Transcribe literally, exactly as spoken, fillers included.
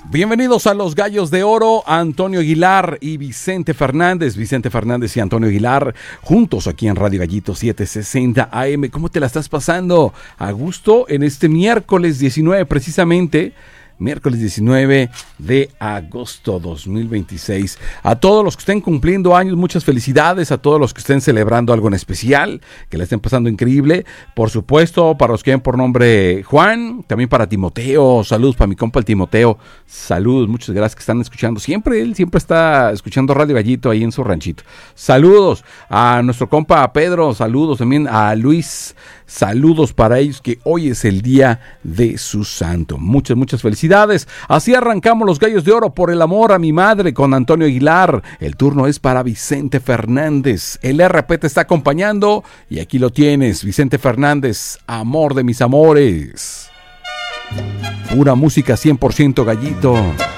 Bienvenidos a Los Gallos de Oro, Antonio Aguilar y Vicente Fernández. Vicente Fernández y Antonio Aguilar juntos aquí en Radio Gallito setecientos sesenta A M. ¿Cómo te la estás pasando? A gusto en este miércoles diecinueve, precisamente. Miércoles diecinueve de agosto dos mil veintiséis. A todos los que estén cumpliendo años, muchas felicidades. A todos los que estén celebrando algo en especial, que la estén pasando increíble. Por supuesto, para los que ven por nombre Juan, también para Timoteo. Saludos para mi compa el Timoteo. Saludos, muchas gracias que están escuchando. Siempre, él siempre está escuchando Radio Gallito ahí en su ranchito. Saludos a nuestro compa Pedro. Saludos también a Luis. Saludos para ellos, que hoy es el día de su santo. Muchas, muchas felicidades. Así arrancamos Los Gallos de Oro por el amor a mi madre con Antonio Aguilar. El turno es para Vicente Fernández. El R P te está acompañando y aquí lo tienes, Vicente Fernández, amor de mis amores. Pura música cien por ciento gallito.